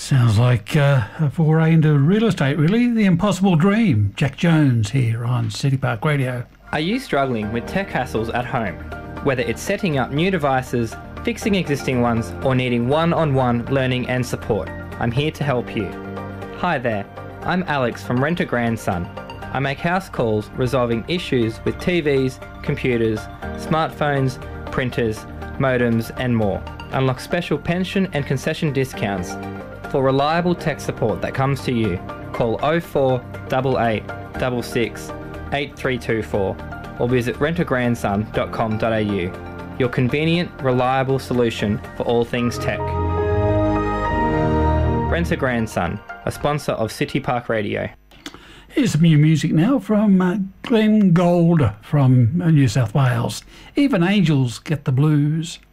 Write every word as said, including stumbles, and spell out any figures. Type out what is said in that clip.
Sounds like uh, a foray into real estate, really. The impossible dream. Jack Jones here on City Park Radio. Are you struggling with tech hassles at home? Whether it's setting up new devices, fixing existing ones, or needing one-on-one learning and support, I'm here to help you. Hi there, I'm Alex from Rent a Grandson. I make house calls resolving issues with T Vs, computers, smartphones, printers, modems and more. Unlock special pension and concession discounts. For reliable tech support that comes to you, call oh four eight eight six six eight three two four or visit rent a grandson dot com dot a u. Your convenient, reliable solution for all things tech. Rent a Grandson, a sponsor of City Park Radio. Here's some new music now from uh, Glenn Gould from uh, New South Wales. Even angels get the blues.